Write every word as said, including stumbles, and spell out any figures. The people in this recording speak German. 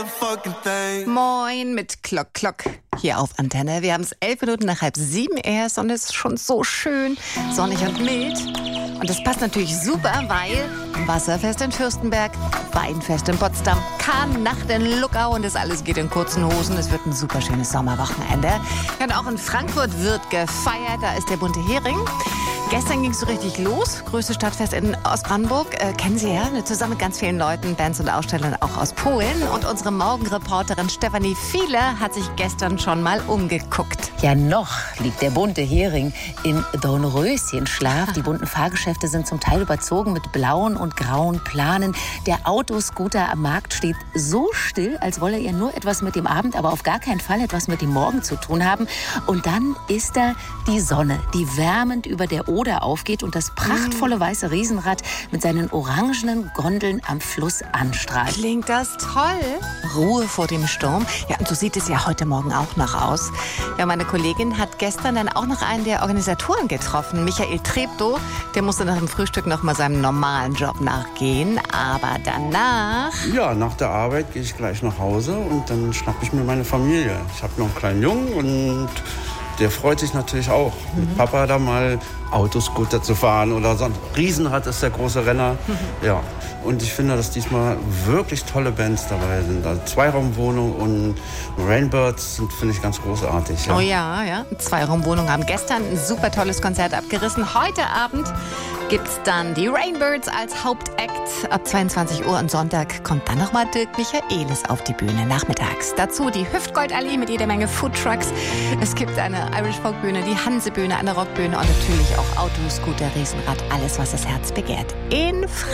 Moin mit Klock Klock hier auf Antenne. Wir haben es elf Minuten nach halb sieben erst und es ist schon so schön sonnig und mild. Und das passt natürlich super, weil Wasserfest in Fürstenberg, Weinfest in Potsdam, Kahn-Nacht in Luckau und das alles geht in kurzen Hosen. Es wird ein super schönes Sommerwochenende. Ja, und auch in Frankfurt wird gefeiert, da ist der bunte Hering. Gestern ging es so richtig los. Größte Stadtfest in Ostbrandenburg. Äh, kennen Sie ja, ne? Zusammen mit ganz vielen Leuten, Bands und Ausstellern auch aus Polen. Und unsere Morgenreporterin Stefanie Fiele hat sich gestern schon mal umgeguckt. Ja, noch liegt der bunte Hering in Dornröschenschlaf. Die bunten Fahrgeschäfte sind zum Teil überzogen mit blauen und grauen Planen. Der Autoscooter am Markt steht so still, als wolle er nur etwas mit dem Abend, aber auf gar keinen Fall etwas mit dem Morgen zu tun haben. Und dann ist da die Sonne, die wärmend über der Oder aufgeht und das prachtvolle weiße Riesenrad mit seinen orangenen Gondeln am Fluss anstrahlt. Klingt das toll? Ruhe vor dem Sturm. Ja, und so sieht es ja heute Morgen auch noch aus. Ja, meine Kollegin hat gestern dann auch noch einen der Organisatoren getroffen, Michael Treptow. Der musste nach dem Frühstück noch mal seinem normalen Job nachgehen. Aber danach... Ja, nach der Arbeit gehe ich gleich nach Hause und dann schnappe ich mir meine Familie. Ich habe noch einen kleinen Jungen und... der freut sich natürlich auch, mhm. mit Papa da mal Autoscooter zu fahren oder so ein Riesenrad ist der große Renner. Mhm. Ja. Und ich finde, dass diesmal wirklich tolle Bands dabei sind. Also Zweiraumwohnung und Rainbirds sind, finde ich, ganz großartig. Ja. Oh ja, ja. Zweiraumwohnung haben gestern ein super tolles Konzert abgerissen. Heute Abend gibt's dann die Rainbirds als Hauptakt. Ab zweiundzwanzig Uhr und Sonntag kommt dann nochmal Dirk Michaelis auf die Bühne nachmittags. Dazu die Hüftgoldallee mit jeder Menge Foodtrucks. Es gibt eine Irish Folk Bühne, die Hansebühne, eine Rockbühne und natürlich auch Autoscooter, Riesenrad, alles was das Herz begehrt. In